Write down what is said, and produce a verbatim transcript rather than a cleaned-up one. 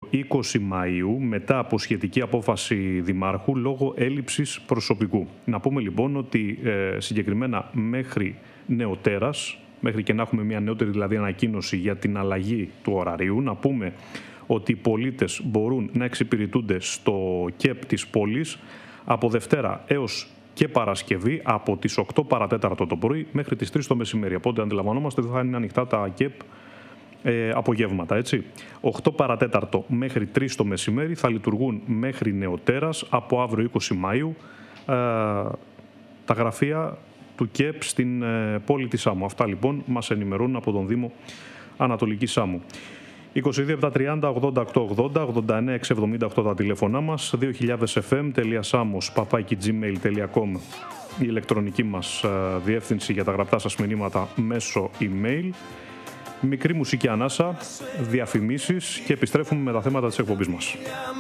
είκοσι Μαΐου μετά από σχετική απόφαση δημάρχου λόγω έλλειψης προσωπικού. Να πούμε λοιπόν ότι ε, συγκεκριμένα μέχρι νεοτέρας, μέχρι και να έχουμε μια νεότερη δηλαδή ανακοίνωση για την αλλαγή του ωραρίου, να πούμε ότι οι πολίτες μπορούν να εξυπηρετούνται στο ΚΕΠ της πόλης από Δευτέρα έως και Παρασκευή από τις οκτώ παρατέταρτο το πρωί μέχρι τις τρεις το μεσημέρι. Οπότε αντιλαμβανόμαστε ότι θα είναι ανοιχτά τα ΚΕΠ ε, απογεύματα, έτσι. οκτώ παρατέταρτο μέχρι τρεις το μεσημέρι θα λειτουργούν μέχρι νεοτέρας από αύριο είκοσι Μαΐου ε, τα γραφεία του ΚΕΠ στην ε, πόλη της Σάμου. Αυτά λοιπόν μας ενημερώνουν από τον Δήμο Ανατολική Σάμου. είκοσι δύο επτακόσια τριάντα ογδόντα οκτώ ογδόντα, ογδόντα εννέα εξακόσια εβδομήντα οκτώ τα τηλέφωνά μας, δύο χιλιάδες εφ εμ τελεία samos παπάκι gmail τελεία com η ηλεκτρονική μας διεύθυνση για τα γραπτά σας μηνύματα μέσω email. Μικρή μουσική ανάσα, διαφημίσεις και επιστρέφουμε με τα θέματα της εκπομπής μας.